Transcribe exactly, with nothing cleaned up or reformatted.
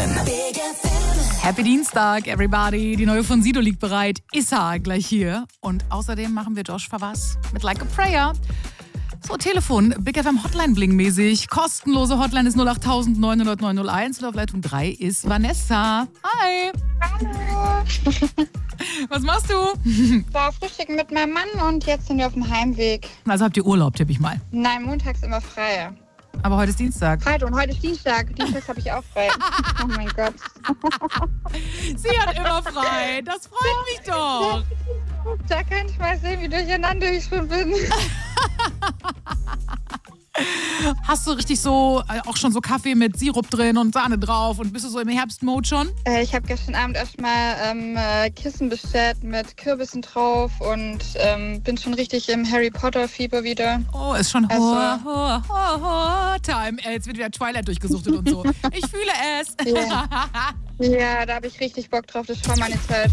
N. Happy Dienstag, everybody. Die neue von Sido liegt bereit. Issa gleich hier. Und außerdem machen wir Josh Favas mit Like a Prayer. So, Telefon, Big F M Hotline Bling-mäßig. Kostenlose Hotline ist null acht neun null null neun null eins und auf Leitung drei ist Vanessa. Hi. Hallo. Was machst du? War frühstücken mit meinem Mann und jetzt sind wir auf dem Heimweg. Also habt ihr Urlaub, tippe ich mal. Nein, montags immer frei. Aber heute ist Dienstag. Freitag und heute ist Dienstag. Dienstags habe ich auch frei. Oh mein Gott. Sie hat immer frei. Das freut mich doch. Da kann ich mal sehen, wie durcheinander ich schon bin. Hast du richtig so, äh, auch schon so Kaffee mit Sirup drin und Sahne drauf und bist du so im Herbstmode schon? Äh, ich habe gestern Abend erstmal ähm, äh, Kissen bestellt mit Kürbissen drauf und ähm, bin schon richtig im Harry Potter Fieber wieder. Oh, ist schon Also- Horror, Horror, Horror, Horror Time. Äh, jetzt wird wieder Twilight durchgesuchtet und so. Ich fühle es. Ja, ja, da habe ich richtig Bock drauf. Das war meine Zeit.